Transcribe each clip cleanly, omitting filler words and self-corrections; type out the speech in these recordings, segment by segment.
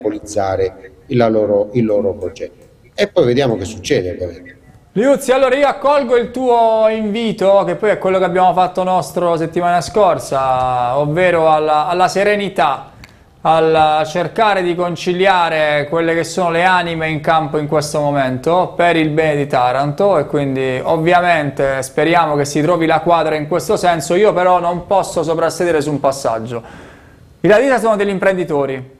monopolizzare il loro progetto. E poi vediamo che succede ovviamente. Liuzzi, allora io accolgo il tuo invito, che poi è quello che abbiamo fatto nostro settimana scorsa, ovvero alla serenità, al cercare di conciliare quelle che sono le anime in campo in questo momento per il bene di Taranto, e quindi ovviamente speriamo che si trovi la quadra in questo senso. Io però non posso soprassedere su un passaggio. I Ladisa sono degli imprenditori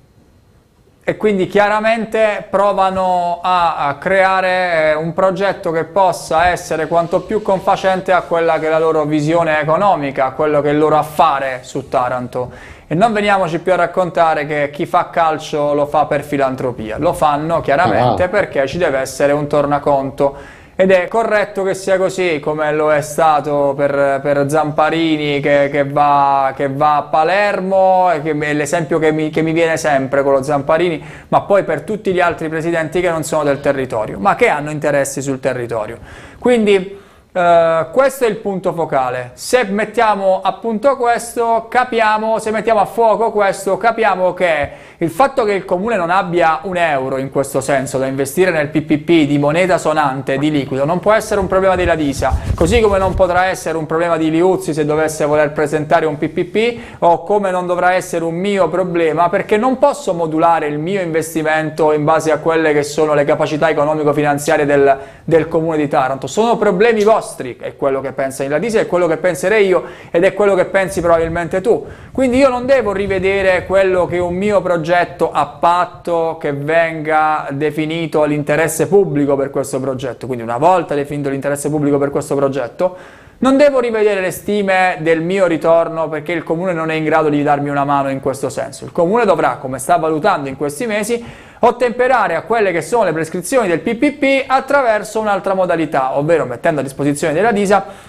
e quindi chiaramente provano a creare un progetto che possa essere quanto più confacente a quella che è la loro visione economica, a quello che è il loro affare su Taranto. E non veniamoci più a raccontare che chi fa calcio lo fa per filantropia, lo fanno chiaramente perché ci deve essere un tornaconto. Ed è corretto che sia così, come lo è stato per Zamparini che va a Palermo, e è l'esempio che mi viene sempre con lo Zamparini, ma poi per tutti gli altri presidenti che non sono del territorio, ma che hanno interessi sul territorio. Quindi questo è il punto focale. Se mettiamo a punto questo, capiamo, se mettiamo a fuoco questo, capiamo che il fatto che il comune non abbia un euro in questo senso da investire nel PPP di moneta sonante, di liquido, non può essere un problema di Ladisa, così come non potrà essere un problema di Liuzzi se dovesse voler presentare un PPP, o come non dovrà essere un mio problema, perché non posso modulare il mio investimento in base a quelle che sono le capacità economico-finanziarie del comune di Taranto. Sono problemi vostri, è quello che pensa il Ladisa, è quello che penserei io ed è quello che pensi probabilmente tu. Quindi io non devo rivedere quello che è un mio progetto a patto che venga definito l'interesse pubblico per questo progetto. Quindi una volta definito l'interesse pubblico per questo progetto, non devo rivedere le stime del mio ritorno perché il comune non è in grado di darmi una mano in questo senso. Il comune dovrà, come sta valutando in questi mesi, ottemperare a quelle che sono le prescrizioni del PPP attraverso un'altra modalità, ovvero mettendo a disposizione della DISA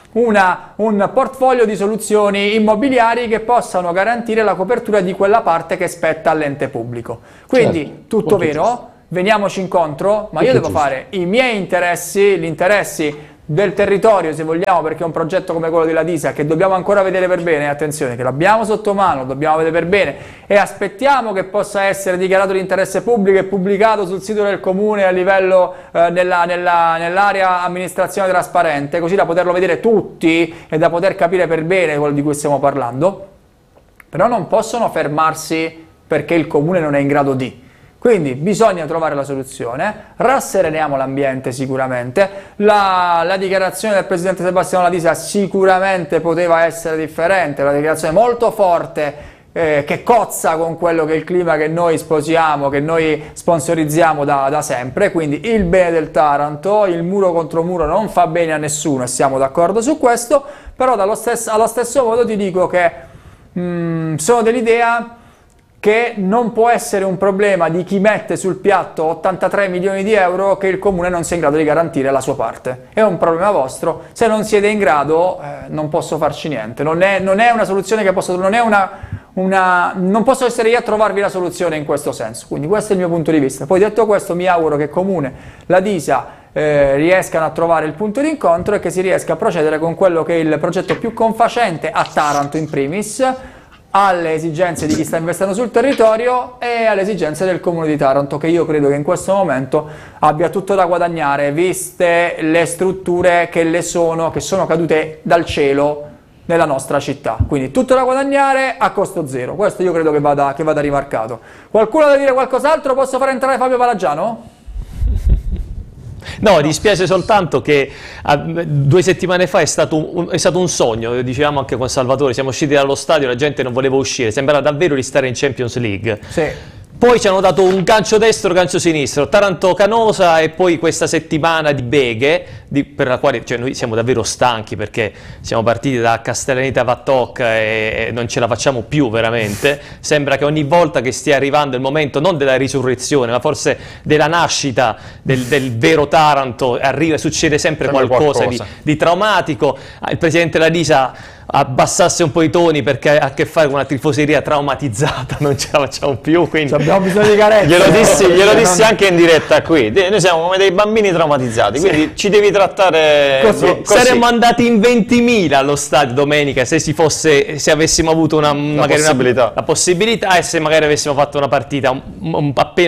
un portfolio di soluzioni immobiliari che possano garantire la copertura di quella parte che spetta all'ente pubblico. Quindi tutto vero, giusto. Veniamoci incontro, ma io devo fare i miei interessi, gli interessi del territorio, se vogliamo, perché è un progetto come quello della DISA che dobbiamo ancora vedere per bene, attenzione, che l'abbiamo sotto mano, dobbiamo vedere per bene e aspettiamo che possa essere dichiarato di interesse pubblico e pubblicato sul sito del comune a livello nell'area amministrazione trasparente, così da poterlo vedere tutti e da poter capire per bene quello di cui stiamo parlando. Però non possono fermarsi perché il comune non è in grado di. Quindi bisogna trovare la soluzione, rassereniamo l'ambiente sicuramente, la dichiarazione del presidente Sebastiano Ladisa sicuramente poteva essere differente, una dichiarazione molto forte che cozza con quello che è il clima che noi sposiamo, che noi sponsorizziamo da sempre, quindi il bene del Taranto, il muro contro muro non fa bene a nessuno e siamo d'accordo su questo, però allo stesso modo ti dico che sono dell'idea che non può essere un problema di chi mette sul piatto 83 milioni di euro che il comune non sia in grado di garantire la sua parte. È un problema vostro, se non siete in grado non posso farci niente, non è una soluzione che posso, non posso essere io a trovarvi la soluzione in questo senso, quindi questo è il mio punto di vista. Poi detto questo mi auguro che comune, la DISA riescano a trovare il punto di incontro e che si riesca a procedere con quello che è il progetto più confacente a Taranto in primis, alle esigenze di chi sta investendo sul territorio e alle esigenze del comune di Taranto, che io credo che in questo momento abbia tutto da guadagnare viste le strutture che sono cadute dal cielo nella nostra città. Quindi tutto da guadagnare a costo zero, questo io credo che vada rimarcato. Qualcuno da dire qualcos'altro? Posso far entrare Fabio Palagiano? No, dispiace soltanto che 2 settimane fa è stato un sogno, dicevamo anche con Salvatore, siamo usciti dallo stadio, la gente non voleva uscire, sembrava davvero di stare in Champions League. Sì. Poi ci hanno dato un gancio destro, gancio sinistro, Taranto-Canosa e poi questa settimana di beghe, per la quale noi siamo davvero stanchi perché siamo partiti da Castellaneta Vattoc e non ce la facciamo più veramente. Sembra che ogni volta che stia arrivando il momento non della risurrezione, ma forse della nascita del vero Taranto, succede sempre qualcosa di traumatico. Il presidente Ladisa abbassasse un po' i toni perché ha a che fare con una tifoseria traumatizzata, non ce la facciamo più, quindi abbiamo bisogno di carezze. Glielo dissi anche in diretta qui, noi siamo come dei bambini traumatizzati, quindi ci devi trattare così. Saremmo andati in 20.000 allo stadio domenica se avessimo avuto magari la possibilità e se magari avessimo fatto una partita appena